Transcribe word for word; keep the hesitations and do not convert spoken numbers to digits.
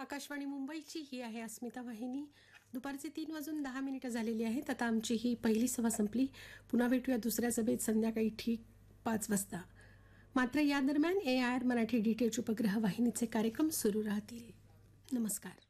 आकाशवाणी मुंबईची ही आहे अस्मिता वाहिनी. दुपारचे तीन वाजून दहा मिनिटं झालेली आहेत. आता आमची ही पहिली सभा संपली. पुन्हा भेटूया दुसऱ्या सभेत संध्याकाळी ठीक पाच वाजता. मात्र या दरम्यान ए I R Marathi D T H उपग्रह वाहिनीचे कार्यक्रम सुरू राहतील. नमस्कार.